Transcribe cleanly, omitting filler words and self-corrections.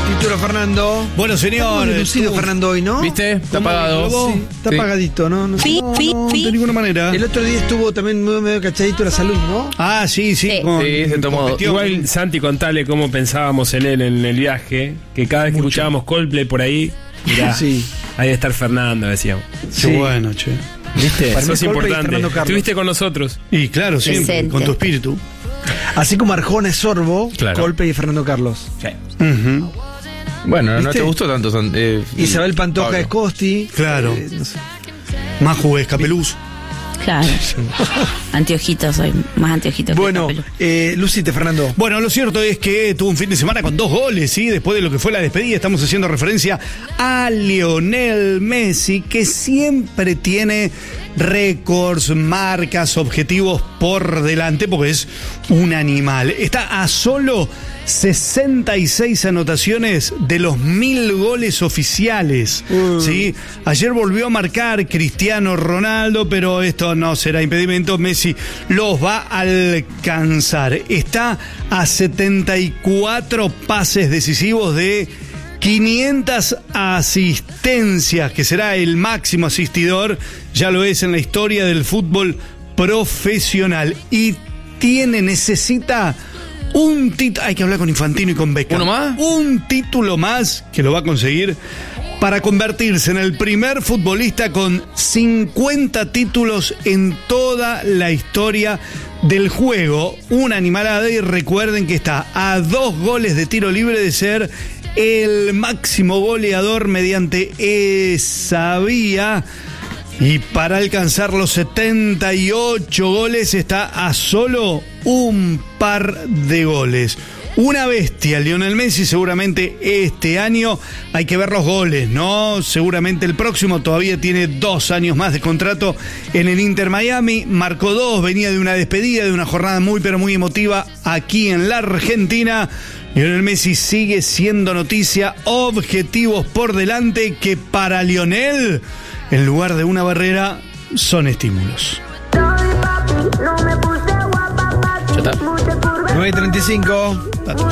Título Fernando. Bueno, señor. Lucido Fernando hoy, ¿no? ¿Viste? Está apagado. Sí, está apagadito, ¿no? No, De ninguna manera. El otro día estuvo también medio cachadito la salud, ¿no? Ah, sí. Sí, se tomó. congestión. Igual, Santi, contale cómo pensábamos en él en el viaje, que cada vez que escuchábamos Coldplay por ahí, mirá, Sí. ahí de estar Fernando, decíamos. Qué bueno, che. ¿Viste? Para mí Eso es Coldplay y importante. Fernando Carlos. Estuviste con nosotros. Y claro, siempre, Presente. con tu espíritu. Así como Arjona es Sorbo, Claro. Coldplay y Fernando Carlos. Ujú. Bueno, no ¿Viste? te gustó tanto. Isabel Pantoja Pablo. es Costi. Claro. No sé. Más jugués, Capeluz. Claro. Anteojitos, soy más anteojitos Bueno, que Capelo. Lucite, Fernando. Bueno, lo cierto es que tuvo un fin de semana con 2 goles, ¿sí? Después de lo que fue la despedida, estamos haciendo referencia a Lionel Messi, que siempre tiene récords, marcas, objetivos por delante, porque es un animal. Está a solo 66 anotaciones de los 1000 goles oficiales, ¿sí? Ayer volvió a marcar Cristiano Ronaldo, pero esto no será impedimento. Messi los va a alcanzar. Está a 74 pases decisivos de 500 asistencias, que será el máximo asistidor, ya lo es en la historia del fútbol profesional. Y necesita un título, hay que hablar con Infantino y con Beckham. ¿Uno más? Un título más que lo va a conseguir para convertirse en el primer futbolista con 50 títulos en toda la historia del juego. Una animalada, y recuerden que está a 2 goles de tiro libre de ser el máximo goleador mediante esa vía. Y para alcanzar los 78 goles está a solo un par de goles. Una bestia, Lionel Messi. Seguramente este año hay que ver los goles, ¿no? Seguramente el próximo. Todavía tiene 2 años más de contrato en el Inter Miami. Marcó 2, venía de una despedida, de una jornada muy pero muy emotiva aquí en la Argentina. Lionel Messi sigue siendo noticia. Objetivos por delante que para Lionel, en lugar de una barrera, son estímulos. Ya está. 9:35.